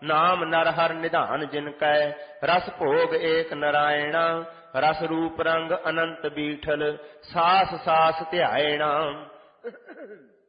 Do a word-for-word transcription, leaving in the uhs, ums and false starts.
ਨਾਮ ਨਰ ਹਰ ਨਿਧਾਨ ਜਿਨ ਕੈ, ਰਸ ਭੋਗ ਏਕ ਨਰਾਇਣਾ, ਰਸ ਰੂਪ ਰੰਗ ਅਨੰਤ ਬੀਠਲ, ਸਾਸ ਸਾਸ ਧਿਆਇਣਾ।